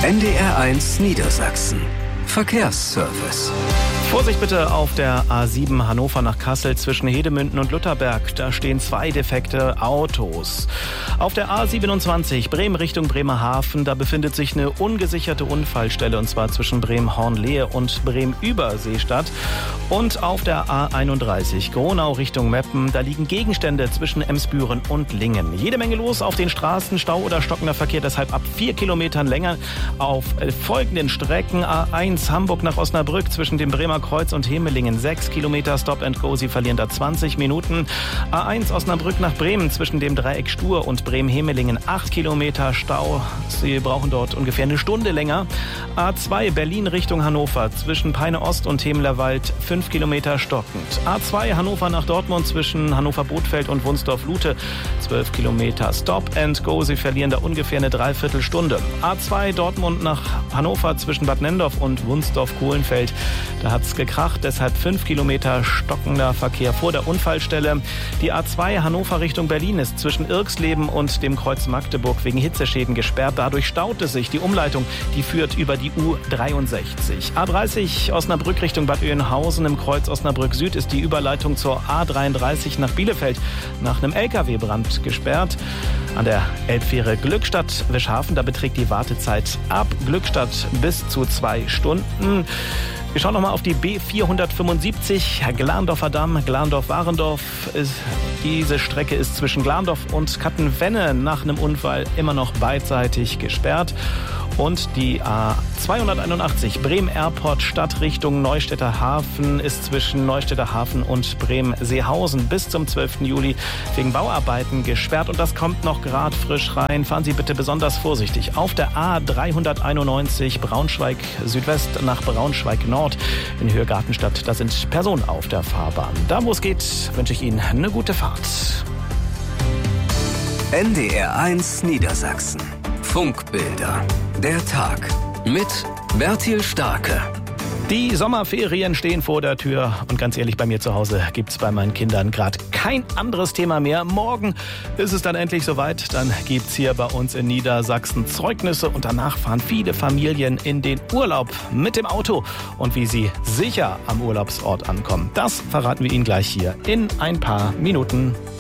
NDR1 Niedersachsen. Verkehrsservice. Vorsicht bitte auf der A7 Hannover nach Kassel zwischen Hedemünden und Lutherberg. Da stehen 2 defekte Autos. Auf der A27 Bremen Richtung Bremerhaven, da befindet sich eine ungesicherte Unfallstelle, und zwar zwischen Bremen-Hornlehe und Bremen-Überseestadt. Und auf der A31 Gronau Richtung Meppen, da liegen Gegenstände zwischen Emsbüren und Lingen. Jede Menge los auf den Straßen, Stau oder stockender Verkehr, deshalb ab 4 Kilometern länger auf folgenden Strecken. A1 Hamburg nach Osnabrück zwischen dem Bremer Kreuz und Hemelingen 6 Kilometer Stop and Go, Sie verlieren da 20 Minuten. A1 Osnabrück nach Bremen zwischen dem Dreieck Stur und Bremen-Hemelingen 8 Kilometer Stau, Sie brauchen dort ungefähr eine Stunde länger. A2 Berlin Richtung Hannover zwischen Peine Ost und Hemelerwald 5 Kilometer stockend. A2 Hannover nach Dortmund zwischen Hannover-Bothfeld und Wunsdorf-Lute 12 Kilometer Stop and Go, Sie verlieren da ungefähr eine Dreiviertelstunde. A2 Dortmund nach Hannover zwischen Bad Nendorf und Wunsdorf-Kohlenfeld, da hat's gekracht, deshalb 5 Kilometer stockender Verkehr vor der Unfallstelle. Die A2 Hannover Richtung Berlin ist zwischen Irksleben und dem Kreuz Magdeburg wegen Hitzeschäden gesperrt. Dadurch staut es sich. Die Umleitung, die führt über die U63. A30 Osnabrück Richtung Bad Oeynhausen im Kreuz Osnabrück Süd ist die Überleitung zur A33 nach Bielefeld nach einem LKW-Brand gesperrt. An der Elbfähre Glückstadt-Wischhafen, da beträgt die Wartezeit ab Glückstadt bis zu 2 Stunden. Wir schauen nochmal auf die B475, Glandorfer Damm, Glandorf-Warendorf. Diese Strecke ist zwischen Glandorf und Kattenwenne nach einem Unfall immer noch beidseitig gesperrt. Und die A281 Bremen-Airport Stadt Richtung Neustädter Hafen ist zwischen Neustädter Hafen und Bremen-Seehausen bis zum 12. Juli wegen Bauarbeiten gesperrt. Und das kommt noch gerade frisch rein. Fahren Sie bitte besonders vorsichtig. Auf der A391 Braunschweig Südwest nach Braunschweig Nord in Höhe Gartenstadt. Da sind Personen auf der Fahrbahn. Da wo es geht, wünsche ich Ihnen eine gute Fahrt. NDR1 Niedersachsen. Funkbilder. Der Tag mit Bertil Starke. Die Sommerferien stehen vor der Tür und ganz ehrlich, bei mir zu Hause gibt's bei meinen Kindern gerade kein anderes Thema mehr. Morgen ist es dann endlich soweit, dann gibt's hier bei uns in Niedersachsen Zeugnisse und danach fahren viele Familien in den Urlaub mit dem Auto. Und wie sie sicher am Urlaubsort ankommen, das verraten wir Ihnen gleich hier in ein paar Minuten.